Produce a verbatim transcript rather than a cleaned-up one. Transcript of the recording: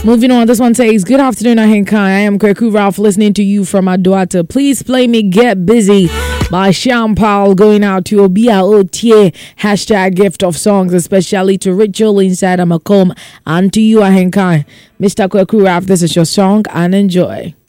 Moving on, this one says, good afternoon, Ahenkai. I am Kweku Ralph listening to you from Aduata. Please play me Get Busy by Sean Paul, going out to Obia Otie. Hashtag gift of songs, especially to Rachel inside Amakom and to you, Ahenkai. Mister Kweku Ralph, this is your song and enjoy.